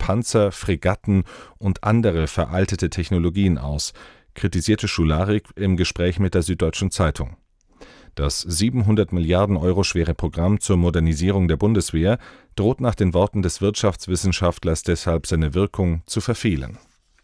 Panzer, Fregatten und andere veraltete Technologien aus, kritisierte Schularik im Gespräch mit der Süddeutschen Zeitung. Das 700 Milliarden Euro schwere Programm zur Modernisierung der Bundeswehr droht nach den Worten des Wirtschaftswissenschaftlers deshalb seine Wirkung zu verfehlen.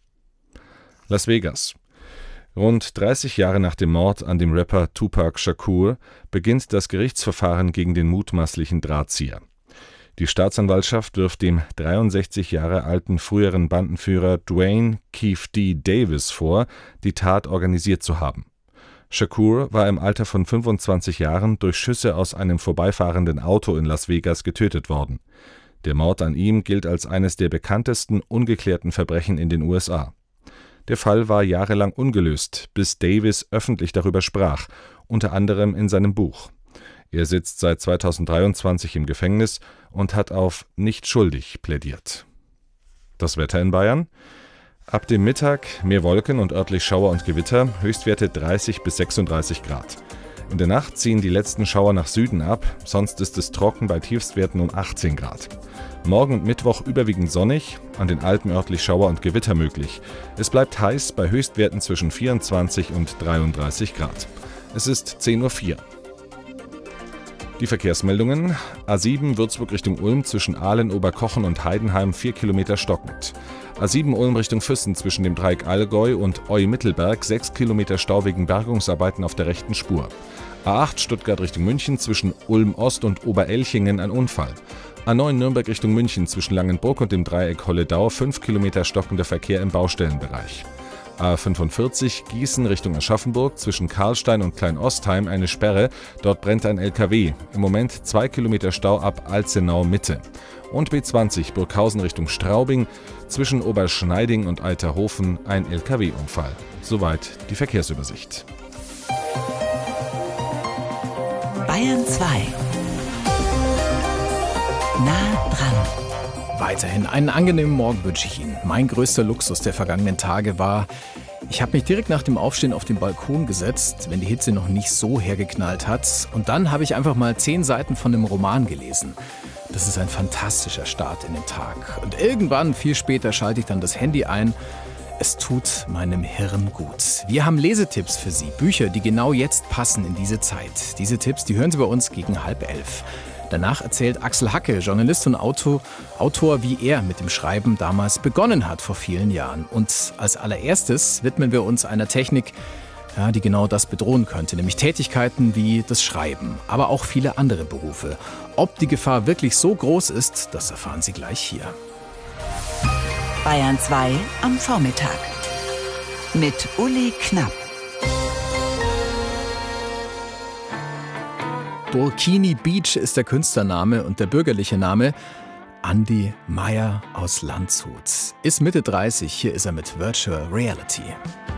Las Vegas. Rund 30 Jahre nach dem Mord an dem Rapper Tupac Shakur beginnt das Gerichtsverfahren gegen den mutmaßlichen Drahtzieher. Die Staatsanwaltschaft wirft dem 63 Jahre alten früheren Bandenführer Dwayne Keefe D. Davis vor, die Tat organisiert zu haben. Shakur war im Alter von 25 Jahren durch Schüsse aus einem vorbeifahrenden Auto in Las Vegas getötet worden. Der Mord an ihm gilt als eines der bekanntesten ungeklärten Verbrechen in den USA. Der Fall war jahrelang ungelöst, bis Davis öffentlich darüber sprach, unter anderem in seinem Buch. Er sitzt seit 2023 im Gefängnis und hat auf nicht schuldig plädiert. Das Wetter in Bayern? Ab dem Mittag mehr Wolken und örtlich Schauer und Gewitter, Höchstwerte 30 bis 36 Grad. In der Nacht ziehen die letzten Schauer nach Süden ab, sonst ist es trocken bei Tiefstwerten um 18 Grad. Morgen und Mittwoch überwiegend sonnig, an den Alpen örtlich Schauer und Gewitter möglich. Es bleibt heiß bei Höchstwerten zwischen 24 und 33 Grad. Es ist 10:04 Uhr. Die Verkehrsmeldungen: A7 Würzburg Richtung Ulm zwischen Aalen, Oberkochen und Heidenheim 4 Kilometer stockend. A7 Ulm Richtung Füssen zwischen dem Dreieck Allgäu und Eu-Mittelberg 6 Kilometer Stau wegen Bergungsarbeiten auf der rechten Spur. A8 Stuttgart Richtung München zwischen Ulm Ost und Oberelchingen ein Unfall. A9 Nürnberg Richtung München zwischen Langenburg und dem Dreieck Holledau 5 Kilometer stockender Verkehr im Baustellenbereich. A45 Gießen Richtung Aschaffenburg zwischen Karlstein und Kleinostheim eine Sperre, dort brennt ein LKW. Im Moment 2 Kilometer Stau ab Alzenau Mitte. Und B20 Burghausen Richtung Straubing zwischen Oberschneiding und Alterhofen ein LKW-Unfall. Soweit die Verkehrsübersicht. Bayern 2. Nah dran. Weiterhin einen angenehmen Morgen wünsche ich Ihnen. Mein größter Luxus der vergangenen Tage war, ich habe mich direkt nach dem Aufstehen auf den Balkon gesetzt, wenn die Hitze noch nicht so hergeknallt hat. Und dann habe ich einfach mal 10 Seiten von einem Roman gelesen. Das ist ein fantastischer Start in den Tag. Und irgendwann, viel später, schalte ich dann das Handy ein. Es tut meinem Hirn gut. Wir haben Lesetipps für Sie. Bücher, die genau jetzt passen in diese Zeit. Diese Tipps, die hören Sie bei uns gegen 10:30. Danach erzählt Axel Hacke, Journalist und Autor, wie er mit dem Schreiben damals begonnen hat vor vielen Jahren. Und als allererstes widmen wir uns einer Technik, die genau das bedrohen könnte, nämlich Tätigkeiten wie das Schreiben, aber auch viele andere Berufe. Ob die Gefahr wirklich so groß ist, das erfahren Sie gleich hier. Bayern 2 am Vormittag mit Uli Knapp. Burkini Beach ist der Künstlername und der bürgerliche Name Andi Meier aus Landshut. Ist Mitte 30, hier ist er mit Virtual Reality.